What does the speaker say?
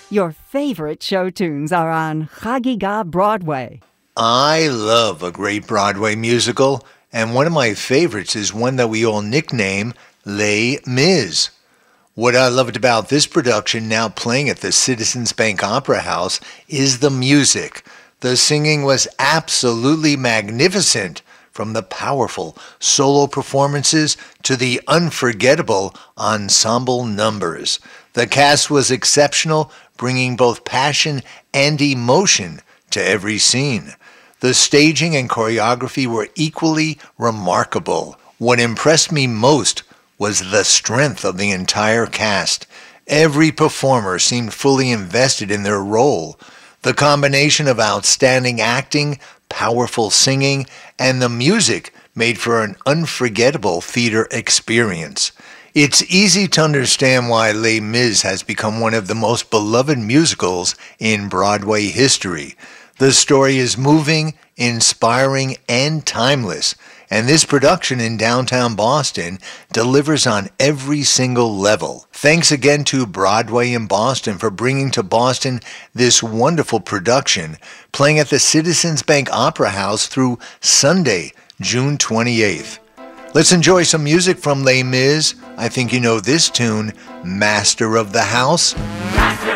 Your favorite show tunes are on Chagiga Broadway. I love a great Broadway musical, and one of my favorites is one that we all nickname Les Mis. What I loved about this production, now playing at the Citizens Bank Opera House, is the music. The singing was absolutely magnificent, from the powerful solo performances to the unforgettable ensemble numbers. The cast was exceptional, bringing both passion and emotion to every scene. The staging and choreography were equally remarkable. What impressed me most was the strength of the entire cast. Every performer seemed fully invested in their role. The combination of outstanding acting, powerful singing, and the music made for an unforgettable theater experience. It's easy to understand why Les Mis has become one of the most beloved musicals in Broadway history. The story is moving, inspiring, and timeless, and this production in downtown Boston delivers on every single level. Thanks again to Broadway in Boston for bringing to Boston this wonderful production, playing at the Citizens Bank Opera House through Sunday, June 28th. Let's enjoy some music from Les Mis. I think you know this tune, Master of the House.